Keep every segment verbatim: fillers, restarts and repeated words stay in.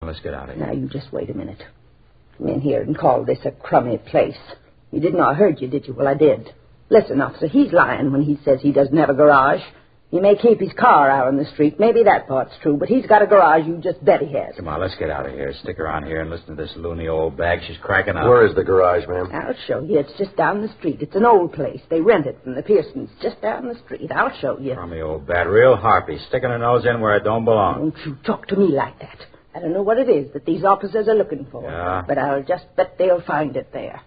Let's get out of here. Now, you just wait a minute. Come in here and call this a crummy place. You didn't know I heard you, did you? Well, I did. Listen, officer, he's lying when he says he doesn't have a garage. He may keep his car out on the street. Maybe that part's true, but he's got a garage. You just bet he has. Come on, let's get out of here. Stick around here and listen to this loony old bag. She's cracking up. Where is the garage, ma'am? I'll show you. It's just down the street. It's an old place. They rent it from the Pearsons. Just down the street. I'll show you. Crummy old bat. Real harpy. Sticking her nose in where it don't belong. Don't you talk to me like that. I don't know what it is that these officers are looking for. Yeah? But I'll just bet they'll find it there.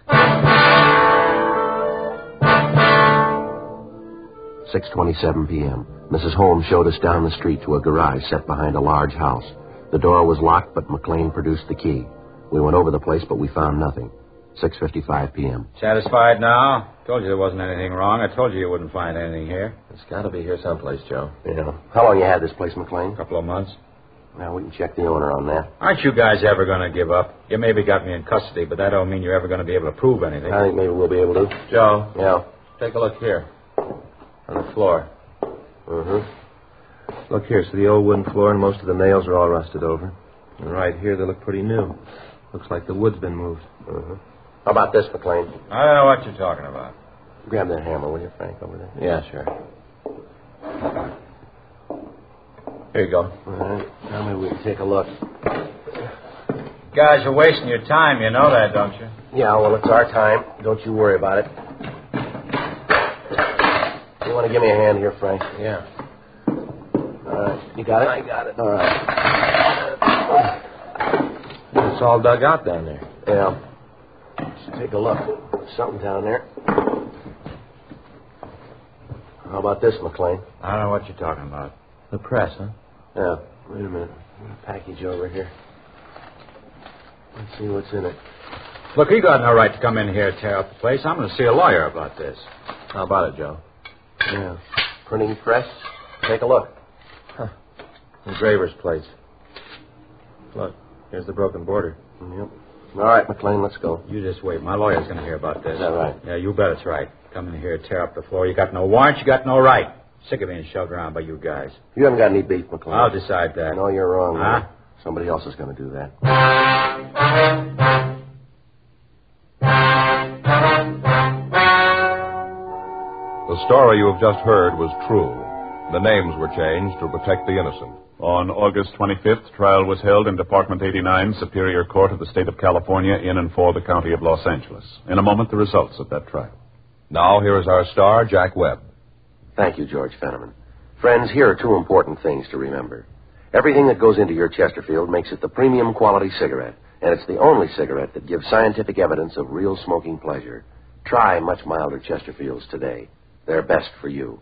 six twenty-seven p.m. Missus Holmes showed us down the street to a garage set behind a large house. The door was locked, but McLean produced the key. We went over the place, but we found nothing. six fifty-five p.m. Satisfied now? Told you there wasn't anything wrong. I told you you wouldn't find anything here. It's got to be here someplace, Joe. Yeah. How long you had this place, McLean? A couple of months. Now, we can check the owner on that. Aren't you guys ever going to give up? You maybe got me in custody, but that don't mean you're ever going to be able to prove anything. I think maybe we'll be able to. Joe? Yeah? Take a look here. On the floor. Mm-hmm. Look here, see the old wooden floor, and most of the nails are all rusted over. And right here, they look pretty new. Looks like the wood's been moved. Mm-hmm. How about this, McLean? I don't know what you're talking about. Grab that hammer, will you, Frank, over there? Yeah, sure. Here you go. All right. Now maybe we can take a look. You guys are wasting your time. You know that, don't you? Yeah, well, it's our time. Don't you worry about it. You want to give me a hand here, Frank? Yeah. All right. You got it? I got it. All right. It's all dug out down there. Yeah. Let's take a look. There's something down there. How about this, McLean? I don't know what you're talking about. The press, huh? Yeah. Wait a minute. A package over here. Let's see what's in it. Look, you got no right to come in here and tear up the place. I'm going to see a lawyer about this. How about it, Joe? Yeah. Printing press. Take a look. Huh. Engraver's plates. Look, here's the broken border. Yep. All right, McLean, let's go. You just wait. My lawyer's going to hear about this. Is that right? Yeah, you bet it's right. Come in here, tear up the floor. You got no warrant, you got no right. Sick of being shoved around by you guys. You haven't got any beef, McLean. I'll decide that. No, you're wrong. Huh? Man. Somebody else is going to do that. The story you have just heard was true. The names were changed to protect the innocent. On August twenty-fifth, trial was held in Department eighty-nine, Superior Court of the State of California, in and for the County of Los Angeles. In a moment, the results of that trial. Now, here is our star, Jack Webb. Thank you, George Fenneman. Friends, here are two important things to remember. Everything that goes into your Chesterfield makes it the premium quality cigarette, and it's the only cigarette that gives scientific evidence of real smoking pleasure. Try much milder Chesterfields today. They're best for you.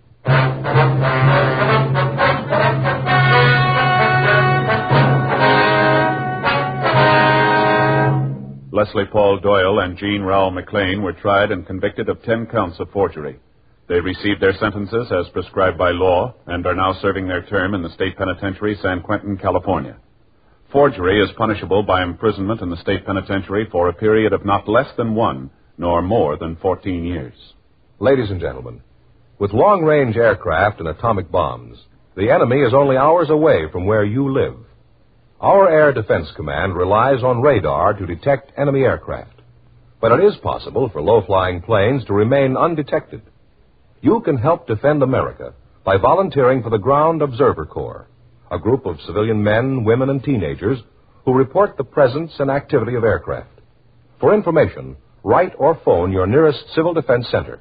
Leslie Paul Doyle and Jean Rowell McLean were tried and convicted of ten counts of forgery. They received their sentences as prescribed by law and are now serving their term in the State Penitentiary, San Quentin, California. Forgery is punishable by imprisonment in the State Penitentiary for a period of not less than one, nor more than fourteen years. Ladies and gentlemen, with long-range aircraft and atomic bombs, the enemy is only hours away from where you live. Our Air Defense Command relies on radar to detect enemy aircraft. But it is possible for low-flying planes to remain undetected. You can help defend America by volunteering for the Ground Observer Corps, a group of civilian men, women, and teenagers who report the presence and activity of aircraft. For information, write or phone your nearest Civil Defense Center.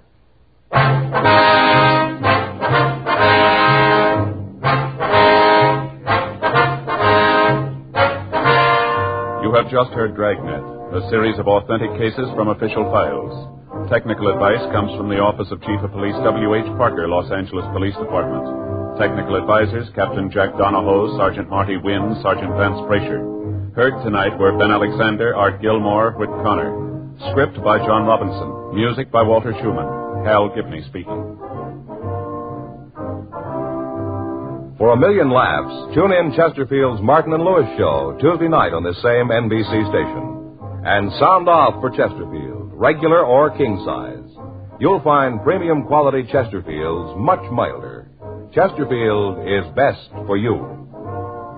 You have just heard Dragnet, a series of authentic cases from official files. Technical advice comes from the Office of Chief of Police W H Parker, Los Angeles Police Department. Technical advisors, Captain Jack Donahoe, Sergeant Marty Wynn, Sergeant Vance Frazier. Heard tonight were Ben Alexander, Art Gilmore, Whit Connor. Script by John Robinson. Music by Walter Schumann. Hal Gibney speaking. For a million laughs, tune in Chesterfield's Martin and Lewis show Tuesday night on this same N B C station. And sound off for Chesterfield, regular or king size. You'll find premium quality Chesterfields much milder. Chesterfield is best for you.